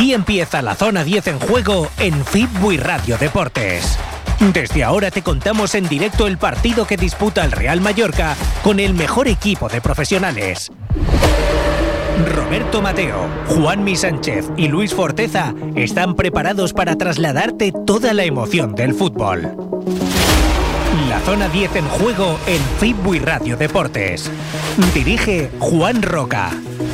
Aquí empieza la Zona 10 en juego en Fitbuy Radio Deportes. Desde ahora te contamos en directo el partido que disputa el Real Mallorca con el mejor equipo de profesionales. Roberto Mateo, Juanmi Sánchez y Luis Forteza están preparados para trasladarte toda la emoción del fútbol. La Zona 10 en juego en Fitbuy Radio Deportes. Dirige Juan Roca.